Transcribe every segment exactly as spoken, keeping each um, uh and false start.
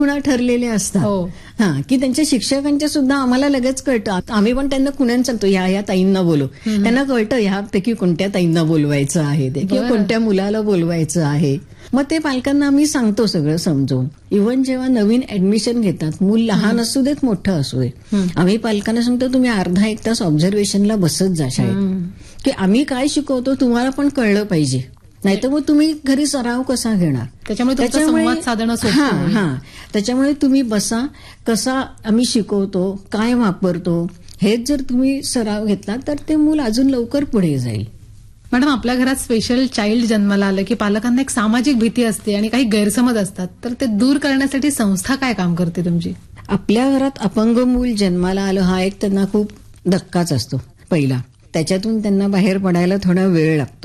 खुणा ठरलेले असतात. हा की त्यांच्या शिक्षकांच्या सुद्धा आम्हाला लगेच कळतं. आम्ही पण त्यांना खुण्यान सांगतो ह्या ह्या ताईंना बोलू. त्यांना कळतं ह्यापैकी कोणत्या ताईंना बोलवायचं आहे ते किंवा कोणत्या मुलाला बोलवायचं आहे. मग ते पालकांना आम्ही सांगतो सगळं समजून. इव्हन जेव्हा नवीन ऍडमिशन घेतात, मूल लहान असू देत मोठं असू दे, आम्ही पालकांना सांगतो तुम्ही अर्धा एक तास ऑब्झर्वेशनला बसत जा शाळेत, की आम्ही काय शिकवतो तुम्हाला पण कळलं पाहिजे. नाहीतर मग तुम्ही घरी सराव कसा घेणार. त्याच्यामुळे संवाद साधणं सोपं होईल. हा त्याच्यामुळे तुम्ही बसा, कसा आम्ही शिकवतो, काय वापरतो, हेच जर तुम्ही सराव घेतला तर ते मूल अजून लवकर पुढे जाईल. मॅडम, आपल्या घरात स्पेशल चाइल्ड जन्माला आलं की पालकांना एक सामाजिक भीती असते आणि काही गैरसमज असतात, तर ते दूर करण्यासाठी संस्था काय काम करते तुमची? आपल्या घरात अपंग मूल जन्माला आलं हा एक त्यांना खूप धक्काच असतो पहिला. त्याच्यातून त्यांना बाहेर पडायला थोडा वेळ लागतो.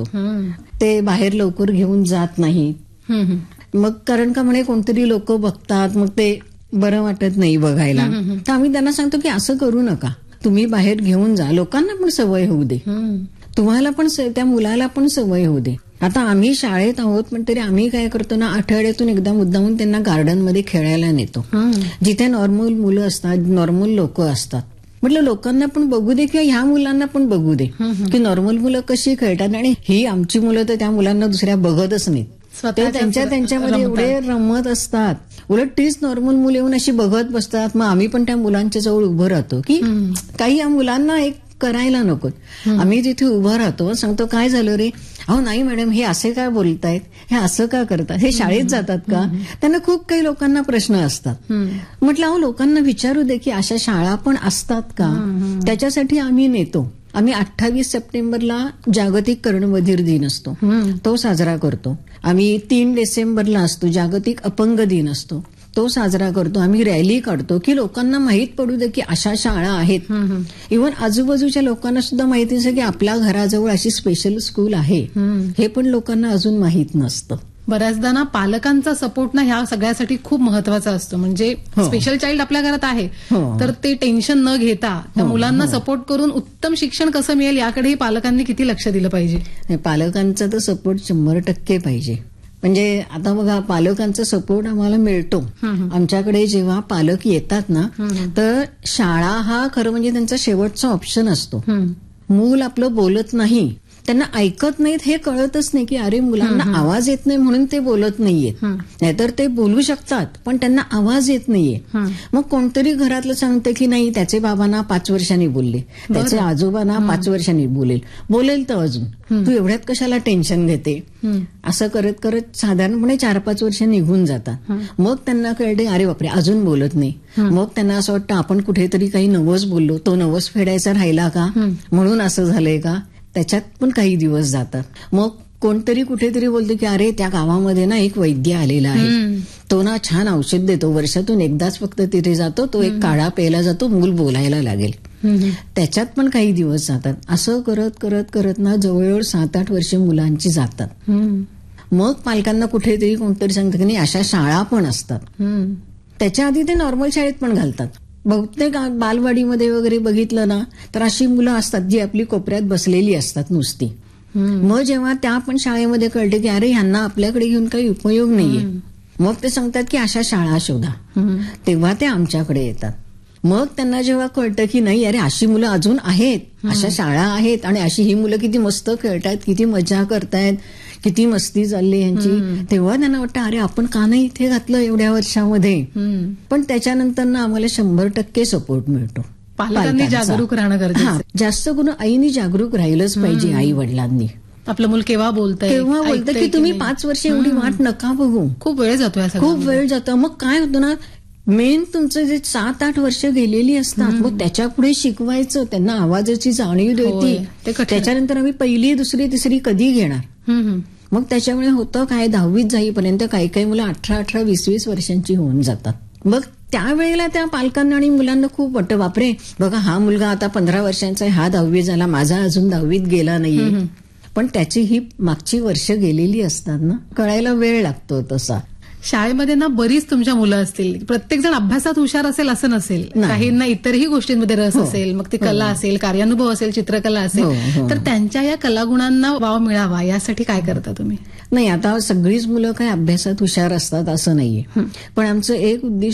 ते बाहेर लवकर घेऊन जात नाहीत. मग कारण का म्हणे कोणतरी लोक बघतात, मग ते बरं वाटत नाही बघायला. तर आम्ही त्यांना सांगतो की असं करू नका, तुम्ही बाहेर घेऊन जा, लोकांना पण सवय होऊ दे, तुम्हाला पण त्या मुलाला पण सवय होऊ दे. आता आम्ही शाळेत आहोत पण तरी आम्ही काय करतो ना, आठवड्यातून एकदा मुद्दामून त्यांना गार्डनमध्ये खेळायला नेतो, जिथे नॉर्मल मुलं असतात, नॉर्मल लोक असतात. म्हटलं लोकांना पण बघू दे किंवा ह्या मुलांना पण बघू दे की नॉर्मल मुलं कशी खेळतात. आणि ही आमची मुलं तर त्या मुलांना दुसऱ्या बघतच नाहीत, ते त्यांच्या त्यांच्यामध्ये एवढे रमत असतात. उलट तीच नॉर्मल मुलं येऊन अशी बघत बसतात. मग आम्ही पण त्या मुलांच्या जवळ उभं राहतो की काही या मुलांना एक करायला नको. आम्ही तिथे उभं राहतो, सांगतो काय झालं रे, अहो नाही मॅडम हे असे काय बोलतायत, हे असं का करतात, हे शाळेत जातात का. त्यांना खूप काही लोकांना प्रश्न असतात. म्हटलं अहो लोकांना विचारू दे की अशा शाळा पण असतात का. त्याच्यासाठी आम्ही नेतो. आम्ही अठ्ठावीस सप्टेंबरला जागतिक कर्णबधीर दिन असतो, तो साजरा करतो. आम्ही तीन डिसेंबरला असतो जागतिक अपंग दिन असतो, तो साजरा करतो. आम्ही रॅली काढतो की लोकांना माहीत पडू दे की अशा शाळा आहेत. इव्हन आजूबाजूच्या लोकांना सुद्धा माहिती असतं की आपल्या घराजवळ अशी स्पेशल स्कूल आहे, हे पण लोकांना अजून माहीत नसतं. बऱ्याचदा ना पालकांचा सपोर्ट ना ह्या सगळ्यासाठी खूप महत्वाचा असतो. म्हणजे स्पेशल चाइल्ड आपल्या घरात आहे तर ते टेन्शन न घेता त्या मुलांना सपोर्ट करून उत्तम शिक्षण कसं मिळेल याकडेही पालकांनी किती लक्ष दिलं पाहिजे. पालकांचा तर सपोर्ट शंभर टक्के पाहिजे. म्हणजे आता बघा पालकांचा सपोर्ट आम्हाला मिळतो. आमच्याकडे जेव्हा पालक येतात ना तर शाळा हा खरं म्हणजे त्यांचा शेवटचा ऑप्शन असतो. मूल आपलं बोलत नाही, त्यांना ऐकत नाहीत हे कळतच नाही की अरे मुलांना आवाज येत नाही म्हणून ते बोलत नाहीयेत. नाहीतर ते बोलू शकतात पण त्यांना आवाज येत नाहीये. मग कोणतरी घरातलं सांगतं की नाही त्याचे बाबांना पाच वर्षांनी बोलले, त्याचे आजोबांना पाच वर्षांनी बोलेल, बोलेल तर अजून तू एवढ्यात कशाला टेन्शन घेते. असं करत करत साधारणपणे चार पाच वर्ष निघून जातात. मग त्यांना कळते अरे बापरे अजून बोलत नाही. मग त्यांना असं वाटतं आपण कुठेतरी काही नवस बोललो, तो नवस फेडायचा राहिला का, म्हणून असं झालंय का. त्याच्यात पण काही दिवस जातात. मग कोणतरी कुठेतरी बोलतो की अरे त्या गावामध्ये ना एक वैद्य आलेला आहे, तो ना छान औषध देतो, वर्षातून एकदाच फक्त तिथे जातो, तो एक काढा प्यायला जातो, मूल बोलायला लागेल. त्याच्यात पण काही दिवस जातात. असं करत करत करत ना जवळजवळ सात आठ वर्ष मुलांची जातात. मग पालकांना कुठेतरी कोणतरी सांगतं की नाही अशा शाळा पण असतात. त्याच्या आधी ते नॉर्मल शाळेत पण घालतात. बहुतेक बालवाडीमध्ये वगैरे बघितलं ना तर अशी मुलं असतात जी आपली कोपऱ्यात बसलेली असतात नुसती. मग जेव्हा त्या पण शाळेमध्ये कळते की अरे ह्यांना आपल्याकडे घेऊन काही उपयोग नाहीये, मग ते सांगतात की अशा शाळा शोधा, तेव्हा ते आमच्याकडे येतात. मग त्यांना जेव्हा कळतं की नाही अरे अशी मुलं अजून आहेत, अशा शाळा आहेत आणि अशी ही मुलं किती मस्त खेळतायत, किती मजा करतायत, किती मस्ती चालली यांची, तेव्हा त्यांना वाटतं अरे आपण का नाही इथे घातलं एवढ्या वर्षामध्ये. पण त्याच्यानंतर ना आम्हाला शंभर टक्के सपोर्ट मिळतो. पालकांनी जागरूक राहणं गरजेचं आहे. जास्त करून आईनी जागरूक राहिलंच पाहिजे. आई वडिलांनी आपलं मूल केव्हा बोलतंय केव्हा बोलतं की तुम्ही पाच वर्ष एवढी वाट नका बघू. खूप वेळ जातो, खूप वेळ जातो. मग काय होतं ना मेन तुमचं जे सात आठ वर्ष गेलेली असतात मग त्याच्या पुढे शिकवायचं, त्यांना आवाजाची जाणीव द्यायची. त्याच्यानंतर आम्ही पहिली दुसरी तिसरी कधी घेणार. मग त्याच्यामुळे होतं काय दहावीत जाईपर्यंत काही काही मुलं अठरा अठरा वीस वीस वर्षांची होऊन जातात. मग त्यावेळेला त्या पालकांना आणि मुलांना खूप वाटतं बापरे बघा हा मुलगा आता पंधरा वर्षांचा आहे, हा दहावी झाला, माझा अजून दहावीत गेला नाहीये. पण त्याची ही मागची वर्ष गेलेली असतात ना, कळायला वेळ लागतो तसा. शाळेमध्ये ना बरीच तुमच्या मुलं असतील, प्रत्येक जण अभ्यासात हुशार असेल असं नसेल, काहींना इतरही गोष्टींमध्ये रस असेल, मग ती कला असेल, कार्यानुभव असेल, चित्रकला असेल, तर त्यांच्या या कलागुणांना वाव मिळावा यासाठी काय करता तुम्ही? नाही, आता सगळीच मुलं काय अभ्यासात हुशार असतात असं नाहीये, पण आमचं एक उद्दिष्ट